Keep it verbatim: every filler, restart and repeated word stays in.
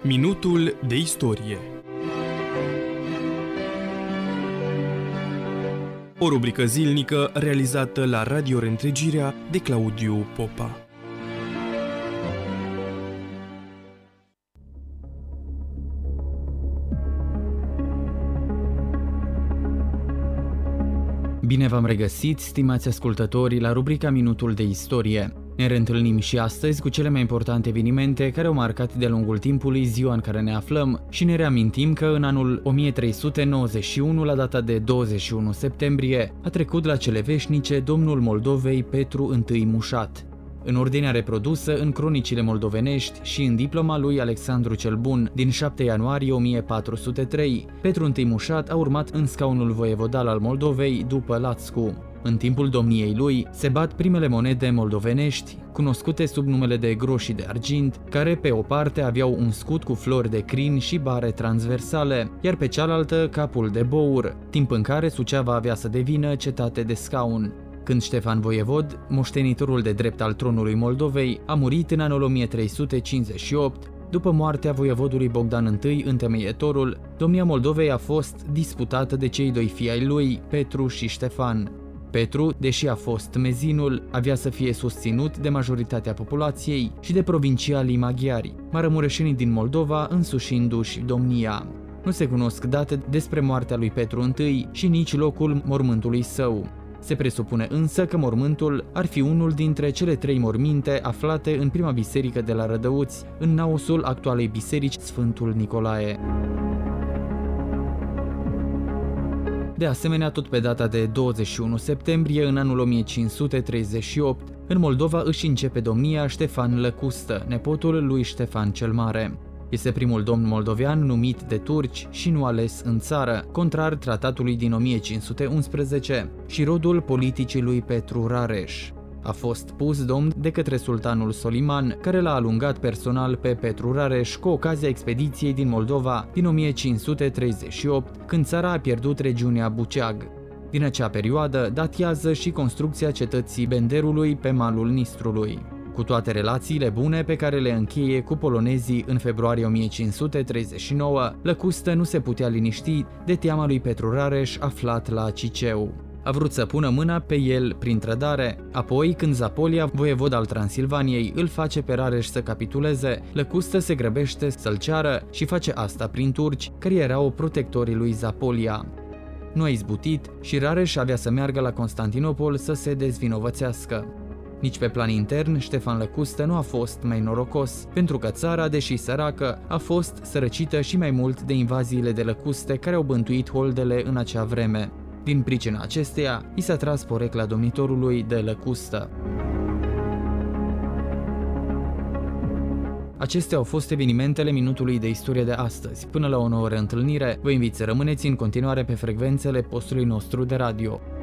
Minutul de istorie. O rubrică zilnică realizată la Radio Reîntregirea de Claudiu Popa. Bine v-am regăsit, stimați ascultători, la rubrica Minutul de istorie. Ne reîntâlnim și astăzi cu cele mai importante evenimente care au marcat de-a lungul timpului ziua în care ne aflăm și ne reamintim că în anul o mie trei sute nouăzeci și unu, la data de douăzeci și unu septembrie, a trecut la cele veșnice domnul Moldovei Petru I Mușat. În ordinea reprodusă în cronicile moldovenești și în diploma lui Alexandru cel Bun din șapte ianuarie o mie patru sute trei, Petru I Mușat a urmat în scaunul voievodal al Moldovei după Lațcu. În timpul domniei lui se bat primele monede moldovenești, cunoscute sub numele de groșii de argint, care pe o parte aveau un scut cu flori de crin și bare transversale, iar pe cealaltă capul de bour, timp în care Suceava avea să devină cetate de scaun. Când Ștefan Voievod, moștenitorul de drept al tronului Moldovei, a murit în anul o mie trei sute cincizeci și opt, după moartea voievodului Bogdan I, întemeietorul, domnia Moldovei a fost disputată de cei doi fii ai lui, Petru și Ștefan. Petru, deși a fost mezinul, avea să fie susținut de majoritatea populației și de provincialii maghiari, mărămureșenii din Moldova însușindu-și domnia. Nu se cunosc date despre moartea lui Petru I și nici locul mormântului său. Se presupune însă că mormântul ar fi unul dintre cele trei morminte aflate în prima biserică de la Rădăuți, în naosul actualei biserici Sfântul Nicolae. De asemenea, tot pe data de douăzeci și unu septembrie, în anul o mie cinci sute treizeci și opt, în Moldova își începe domnia Ștefan Lăcustă, nepotul lui Ștefan cel Mare. Este primul domn moldovean numit de turci și nu ales în țară, contrar tratatului din o mie cinci sute unsprezece, și rodul politicii lui Petru Rareș. A fost pus domn de către sultanul Soliman, care l-a alungat personal pe Petru Rareș cu ocazia expediției din Moldova din o mie cinci sute treizeci și opt, când țara a pierdut regiunea Buceag. Din acea perioadă datează și construcția cetății Benderului pe malul Nistrului. Cu toate relațiile bune pe care le încheie cu polonezii în februarie o mie cinci sute treizeci și nouă, Lăcustă nu se putea liniști de teama lui Petru Rareș aflat la Ciceu. A vrut să pună mâna pe el prin trădare, apoi când Zapolia, voievod al Transilvaniei, îl face pe Rareș să capituleze, Lăcustă se grăbește să-l ceară și face asta prin turci, care erau protectorii lui Zapolia. Nu a izbutit și Rareș avea să meargă la Constantinopol să se dezvinovățească. Nici pe plan intern, Ștefan Lăcustă nu a fost mai norocos, pentru că țara, deși săracă, a fost sărăcită și mai mult de invaziile de lăcuste care au bântuit holdele în acea vreme. Din pricina acesteia, i s-a tras porecla domnitorului de Lăcustă. Acestea au fost evenimentele minutului de istorie de astăzi. Până la o nouă reîntâlnire, vă invit să rămâneți în continuare pe frecvențele postului nostru de radio.